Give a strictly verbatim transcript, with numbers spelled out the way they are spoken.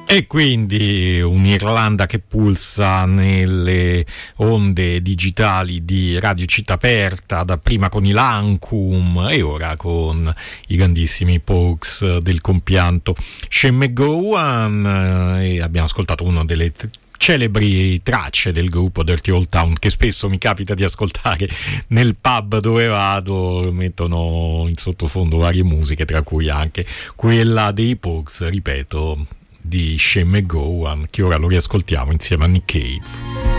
E quindi un'Irlanda che pulsa nelle onde digitali di Radio Città Aperta, dapprima con i Lancum e ora con i grandissimi Pogues del compianto Shane MacGowan, e abbiamo ascoltato una delle t- celebri tracce del gruppo Dirty Old Town che spesso mi capita di ascoltare nel pub dove vado. Mettono in sottofondo varie musiche, tra cui anche quella dei Pogues, ripeto, di Shane MacGowan, che ora lo riascoltiamo insieme a Nick Cave.